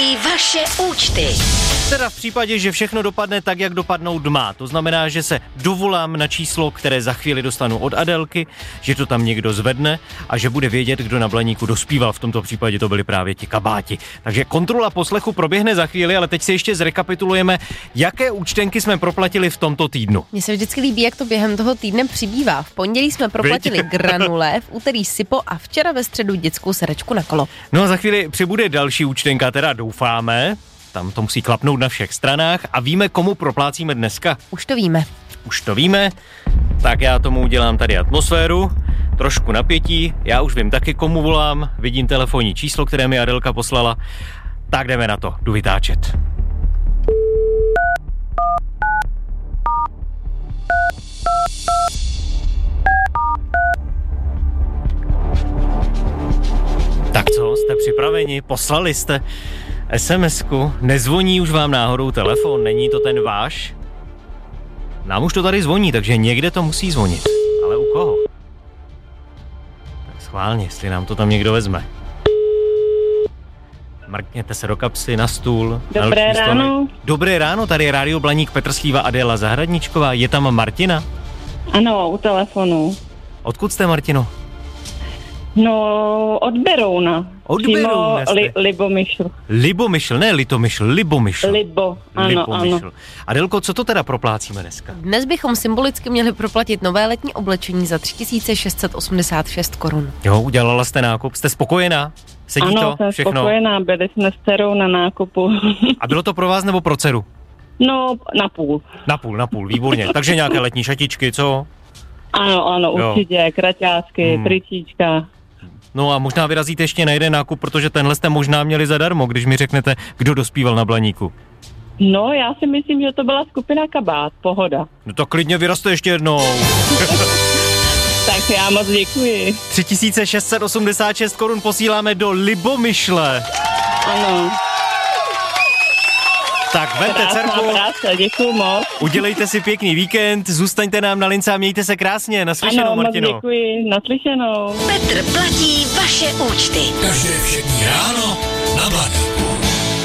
platí vaše účty. Teda v případě, že všechno dopadne tak, jak dopadnout má. To znamená, že se dovolám na číslo, které za chvíli dostanu od Adélky, že to tam někdo zvedne a že bude vědět, kdo na Blaníku dospíval. V tomto případě to byli právě ti kabáti. Takže kontrola poslechu proběhne za chvíli, ale teď si ještě zrekapitulujeme, jaké účtenky jsme proplatili v tomto týdnu. Mně se vždycky líbí, jak to během toho týdne přibývá. V pondělí jsme proplatili granule, v úterý sipo a včera ve středu dětskou sedačku na kolo. No a za chvíli přibude další účtenka, teda doufáme. Tam to musí klapnout na všech stranách a víme, komu proplácíme dneska. Už to víme. Už to víme, tak já tomu udělám tady atmosféru, trošku napětí, já už vím taky, komu volám, vidím telefonní číslo, které mi Adélka poslala, tak jdeme na to, jdu vytáčet. Tak co, jste připraveni? Poslali jste SMS-ku? Nezvoní už vám náhodou telefon? Není to ten váš? Nám už to tady zvoní, takže někde to musí zvonit. Ale u koho? Tak schválně, jestli nám to tam někdo vezme. Mrkněte se do kapsy, na stůl. Dobré ráno. Dobré ráno, tady je Rádio Blaník, Petr Slíva, Adéla Zahradničková. Je tam Martina? Ano, u telefonu. Odkud jste, Martino? No, od Berouna. Od Berouna jste. Libomyšl. Libomyšl, ne Litomyšl, Libomyšl. Ano. Adelko, co to teda proplácíme dneska? Dnes bychom symbolicky měli proplatit nové letní oblečení za 3686 korun. Jo, udělala jste nákup, jste spokojená? Sedí ano, to jsem všechno? spokojená, byli jsme s dcerou na nákupu. A bylo to pro vás nebo pro dceru? No, na půl. Na půl, výborně. Takže nějaké letní šatičky, co? Ano, určitě, kraťásky, tričíčka. No a možná vyrazíte ještě na jeden nákup, protože tenhle jste možná měli zadarmo, když mi řeknete, kdo dospíval na Blaníku. No, já si myslím, že to byla skupina Kabát, Pohoda. No to klidně vyrazte ještě jednou. Tak já moc děkuji. 3686 korun posíláme do Libomyšle. Ano. Tak vemte dcerku. Práce, děkuju moc. Udělejte si pěkný víkend, zůstaňte nám na lince a mějte se krásně. Naslyšenou, Martino. Ano, moc děkuji, naslyšenou. Petr platí vaše účty. Každé všední ráno na Blaníku.